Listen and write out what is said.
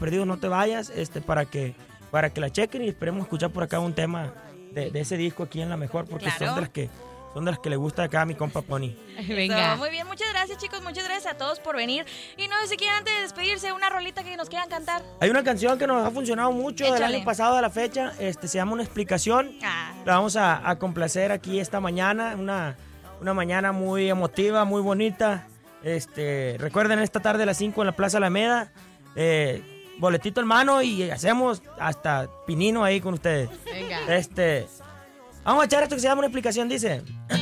Perdidos No Te Vayas, para que la chequen y esperemos escuchar por acá un tema de ese disco aquí en La Mejor, porque son de las que le gusta acá a mi compa Pony. Venga. Muy bien, muchas gracias, chicos, muchas gracias a todos por venir. Y no sé si quieren antes de despedirse una rolita que nos quieran cantar. Hay una canción que nos ha funcionado mucho del año pasado a la fecha, se llama Una Explicación. La vamos a complacer aquí esta mañana, una mañana muy emotiva, muy bonita. Recuerden, esta tarde a las 5 en la Plaza Alameda, boletito en mano y hacemos hasta pinino ahí con ustedes. Venga. Vamos a echar esto que se llama Una Explicación, dice.